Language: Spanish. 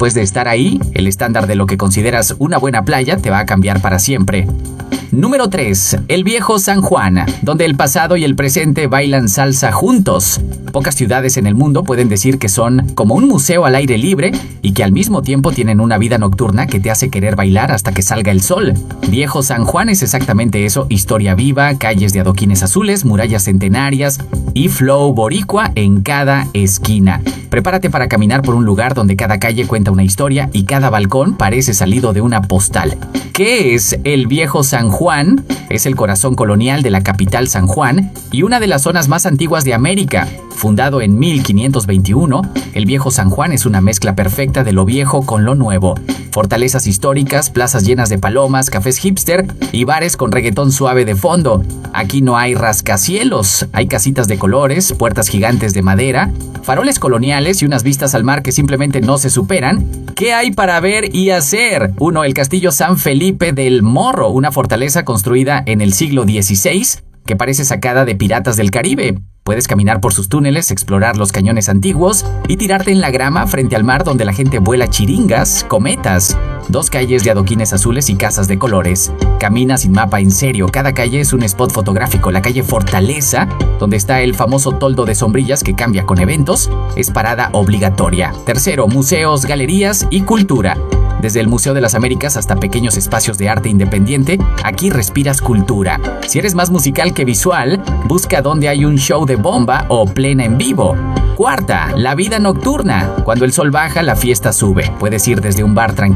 después de estar ahí, el estándar de lo que consideras una buena playa te va a cambiar para siempre. Número 3. El viejo San Juan, donde el pasado y el presente bailan salsa juntos. Pocas ciudades en el mundo pueden decir que son como un museo al aire libre y que al mismo tiempo tienen una vida nocturna que te hace querer bailar hasta que salga el sol. Viejo San Juan es exactamente eso, historia viva, calles de adoquines azules, murallas centenarias y flow boricua en cada esquina. Prepárate para caminar por un lugar donde cada calle cuenta una historia y cada balcón parece salido de una postal. ¿Qué es el viejo San Juan? Es el corazón colonial de la capital San Juan y una de las zonas más antiguas de América. Fundado en 1521, el viejo San Juan es una mezcla perfecta de lo viejo con lo nuevo. Fortalezas históricas, plazas llenas de palomas, cafés hipster y bares con reggaetón suave de fondo. Aquí no hay rascacielos, hay casitas de colores, puertas gigantes de madera, faroles coloniales y unas vistas al mar que simplemente no se superan. ¿Qué hay para ver y hacer? 1. El Castillo San Felipe del Morro, una fortaleza construida en el siglo XVI que parece sacada de Piratas del Caribe. Puedes caminar por sus túneles, explorar los cañones antiguos y tirarte en la grama frente al mar donde la gente vuela chiringas, cometas. 2 calles de adoquines azules y casas de colores. Camina sin mapa en serio, cada calle es un spot fotográfico. La calle Fortaleza, donde está el famoso toldo de sombrillas que cambia con eventos, es parada obligatoria. 3. Museos, galerías y cultura. Desde el Museo de las Américas hasta pequeños espacios de arte independiente, aquí respiras cultura. Si eres más musical que visual, busca donde hay un show de bomba o plena en vivo. 4. La vida nocturna. Cuando el sol baja, la fiesta sube. Puedes ir desde un bar tranquilo